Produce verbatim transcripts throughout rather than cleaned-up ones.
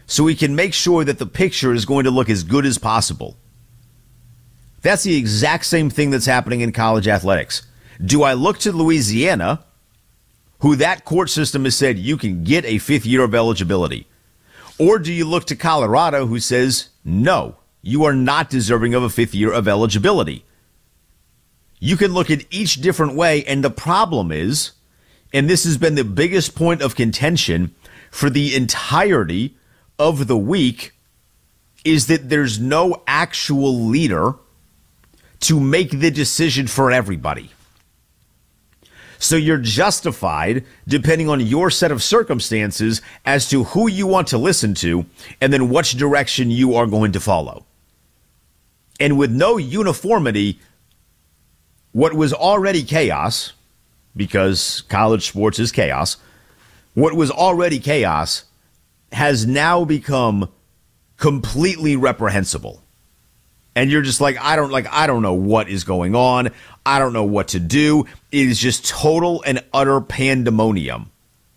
so we can make sure that the picture is going to look as good as possible. That's the exact same thing that's happening in college athletics. Do I look to Louisiana, who that court system has said you can get a fifth year of eligibility? Or do you look to Colorado, who says, no, you are not deserving of a fifth year of eligibility? You can look at each different way, and the problem is, and this has been the biggest point of contention for the entirety of the week, is that there's no actual leader to make the decision for everybody. So you're justified, depending on your set of circumstances, as to who you want to listen to and then which direction you are going to follow. And with no uniformity, what was already chaos, because college sports is chaos, what was already chaos has now become completely reprehensible. And you're just like, I don't like, I don't know what is going on. I don't know what to do. It is just total and utter pandemonium.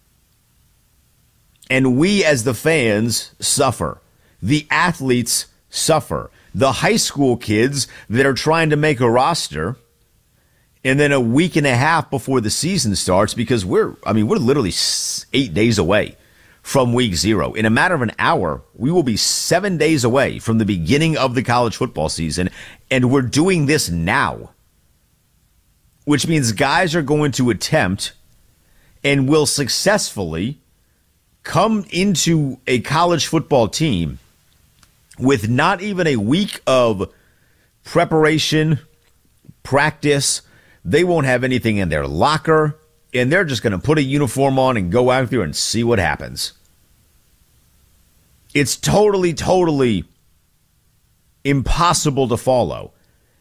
And we as the fans suffer. The athletes suffer. The high school kids that are trying to make a roster, and then a week and a half before the season starts, because we're, I mean, we're literally eight days away from week zero. In a matter of an hour, we will be seven days away from the beginning of the college football season, and we're doing this now, which means guys are going to attempt and will successfully come into a college football team with not even a week of preparation, practice. They won't have anything in their locker, and they're just going to put a uniform on and go out there and see what happens. It's totally, totally impossible to follow.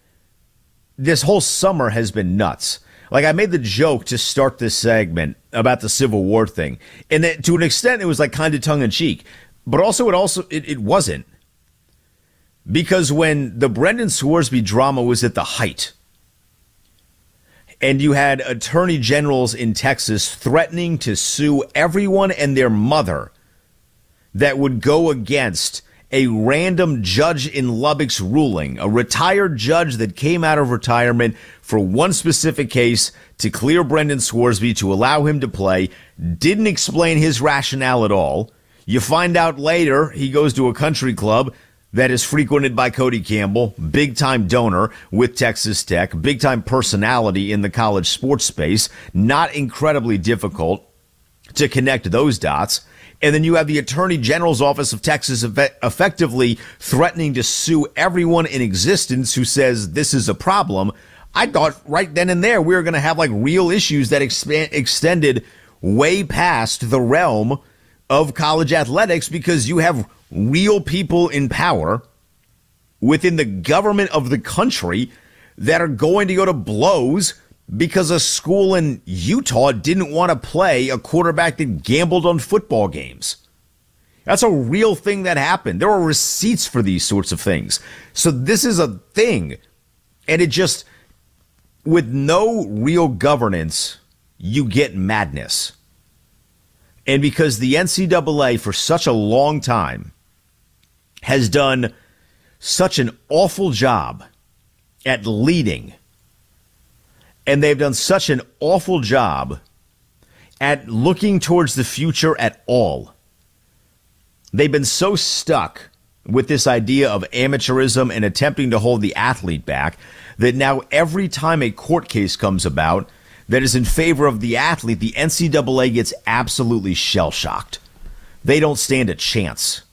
This whole summer has been nuts. Like, I made the joke to start this segment about the Civil War thing, and that, to an extent, it was like kind of tongue-in-cheek, but also it also it, it wasn't. Because when the Brendan Scoresby drama was at the height, and you had attorney generals in Texas threatening to sue everyone and their mother that would go against a random judge in Lubbock's ruling, a retired judge that came out of retirement for one specific case to clear Brendan Scoresby to allow him to play, didn't explain his rationale at all. You find out later he goes to a country club that is frequented by Cody Campbell, big-time donor with Texas Tech, big-time personality in the college sports space, not incredibly difficult to connect those dots. And then you have the Attorney General's Office of Texas eff- effectively threatening to sue everyone in existence who says this is a problem. I thought right then and there we were going to have like real issues that expa- extended way past the realm of college athletics, because you have real people in power within the government of the country that are going to go to blows because a school in Utah didn't want to play a quarterback that gambled on football games. That's a real thing that happened. There are receipts for these sorts of things. So this is a thing. And it just, with no real governance, you get madness. And because the N C double A for such a long time has done such an awful job at leading, and they've done such an awful job at looking towards the future at all. They've been so stuck with this idea of amateurism and attempting to hold the athlete back that now every time a court case comes about that is in favor of the athlete, the N C double A gets absolutely shell-shocked. They don't stand a chance.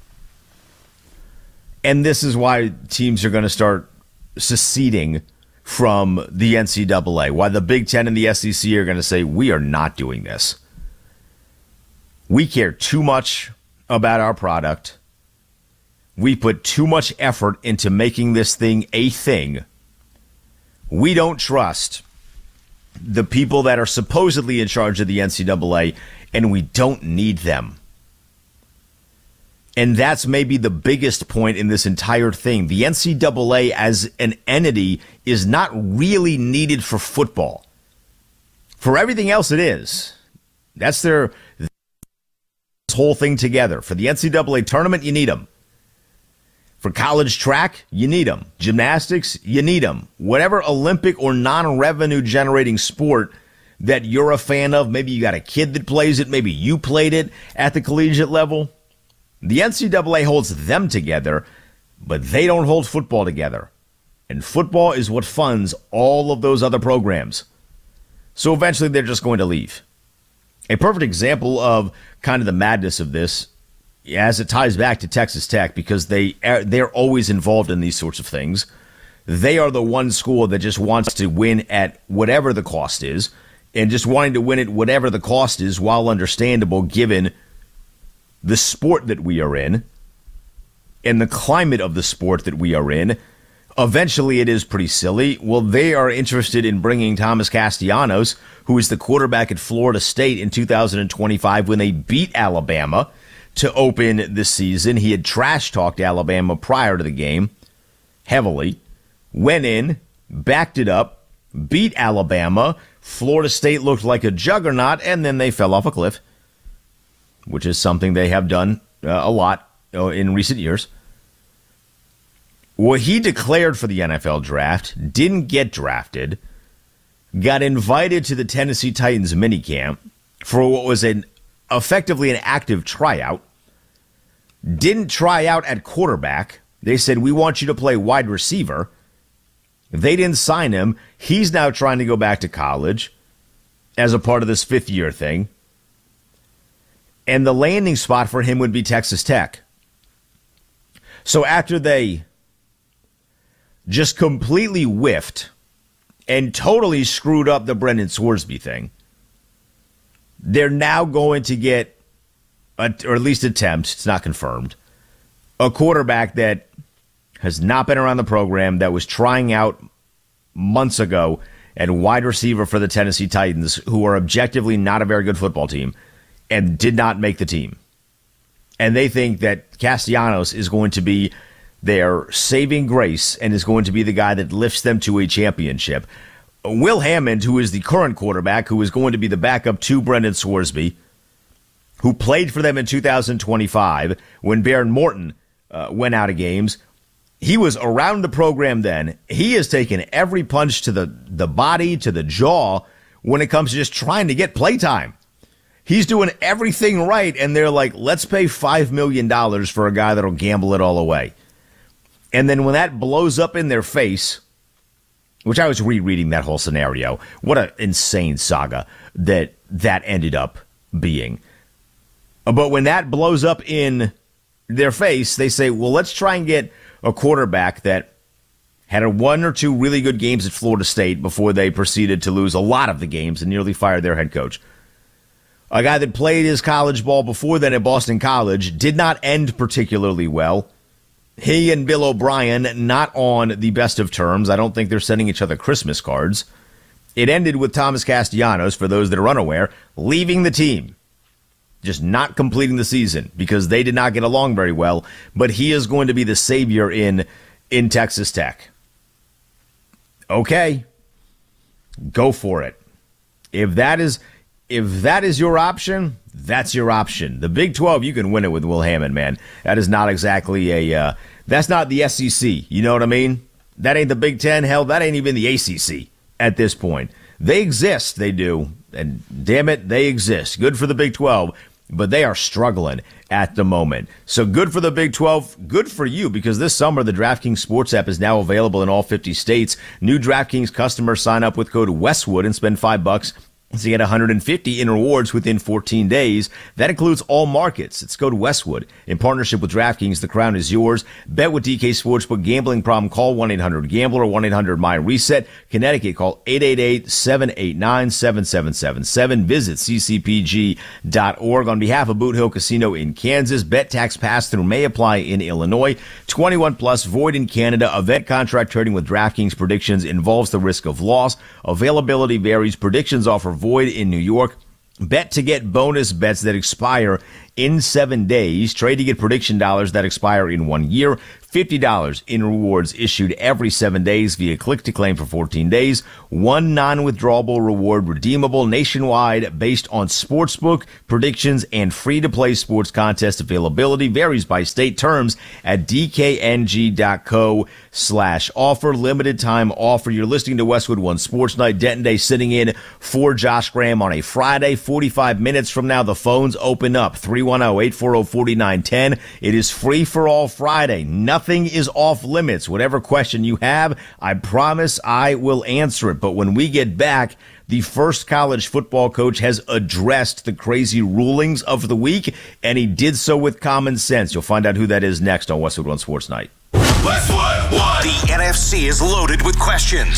And this is why teams are going to start seceding from the N C double A, why the Big Ten and the S E C are going to say, we are not doing this. We care too much about our product. We put too much effort into making this thing a thing. We don't trust the people that are supposedly in charge of the N C double A, and we don't need them. And that's maybe the biggest point in this entire thing. The N C double A as an entity is not really needed for football. For everything else it is. That's their whole thing together. For the N C double A tournament, you need them. For college track, you need them. Gymnastics, you need them. Whatever Olympic or non-revenue generating sport that you're a fan of, maybe you got a kid that plays it, maybe you played it at the collegiate level, the N C double A holds them together, but they don't hold football together. And football is what funds all of those other programs. So eventually they're just going to leave. A perfect example of kind of the madness of this, as it ties back to Texas Tech, because they are, they're always involved in these sorts of things. They are the one school that just wants to win at whatever the cost is, and just wanting to win at whatever the cost is, while understandable given the sport that we are in and the climate of the sport that we are in. Eventually, it is pretty silly. Well, they are interested in bringing Thomas Castellanos, who is the quarterback at Florida State in two thousand twenty-five when they beat Alabama, to open the season. He had trash-talked Alabama prior to the game, heavily. Went in, backed it up, beat Alabama. Florida State looked like a juggernaut, and then they fell off a cliff, which is something they have done uh, a lot uh, in recent years. Well, he declared for the N F L draft, didn't get drafted, got invited to the Tennessee Titans minicamp for what was an effectively an active tryout, didn't try out at quarterback. They said, we want you to play wide receiver. They didn't sign him. He's now trying to go back to college as a part of this fifth year thing. And the landing spot for him would be Texas Tech. So after they just completely whiffed and totally screwed up the Brendan Scoresby thing, they're now going to get, a, or at least attempt, it's not confirmed, a quarterback that has not been around the program, that was trying out months ago, and wide receiver for the Tennessee Titans, who are objectively not a very good football team, and did not make the team. And they think that Castellanos is going to be their saving grace and is going to be the guy that lifts them to a championship. Will Hammond, who is the current quarterback, who is going to be the backup to Brendan Scoresby, who played for them in two thousand twenty-five when Baron Morton uh, went out of games, he was around the program then. He has taken every punch to the, the body, to the jaw, when it comes to just trying to get playtime. He's doing everything right, and they're like, let's pay five million dollars for a guy that'll gamble it all away. And then when that blows up in their face, which I was rereading that whole scenario, what an insane saga that that ended up being. But when that blows up in their face, they say, well, let's try and get a quarterback that had a one or two really good games at Florida State before they proceeded to lose a lot of the games and nearly fired their head coach. A guy that played his college ball before then at Boston College, did not end particularly well. He and Bill O'Brien, not on the best of terms. I don't think they're sending each other Christmas cards. It ended with Thomas Castellanos, for those that are unaware, leaving the team. Just not completing the season because they did not get along very well. But he is going to be the savior in, in Texas Tech. Okay. Go for it. If that is... If that is your option, that's your option. The Big twelve, you can win it with Will Hammond, man. That is not exactly a, uh, that's not the S E C. You know what I mean? That ain't the Big Ten. Hell, that ain't even the A C C at this point. They exist, they do. And damn it, they exist. Good for the Big twelve, but they are struggling at the moment. So good for the Big twelve, good for you, because this summer the DraftKings Sports app is now available in all fifty states. New DraftKings customers sign up with code Westwood and spend five bucks. So you get one hundred fifty in rewards within fourteen days. That includes all markets. It's code Westwood. In partnership with DraftKings, the crown is yours. Bet with D K Sportsbook. Gambling problem? Call one eight hundred gambler or one eight hundred my reset. Connecticut, call eight eight eight, seven eight nine, seven seven seven seven. Visit c c p g dot org. On behalf of Boot Hill Casino in Kansas, bet tax pass-through may apply in Illinois. twenty-one plus, void in Canada. Event contract trading with DraftKings predictions involves the risk of loss. Availability varies. Predictions offer void in New York. Bet to get bonus bets that expire in seven days. Trade to get prediction dollars that expire in one year. fifty dollars in rewards issued every seven days via click-to-claim for fourteen days. One non-withdrawable reward redeemable nationwide based on sportsbook predictions and free-to-play sports contest availability. Varies by state. Terms at dkng.co slash offer. Limited time offer. You're listening to Westwood One Sports Night. Denton Day sitting in for Josh Graham on a Friday. forty-five minutes from now, the phones open up. three one zero, eight four zero, four nine one zero. It is free for all Friday. Nothing is off limits. Whatever question you have, I promise I will answer it. But when we get back, the first college football coach has addressed the crazy rulings of the week, and he did so with common sense. You'll find out who that is next on Westwood One Sports Night. Westwood One. The N F C is loaded with questions.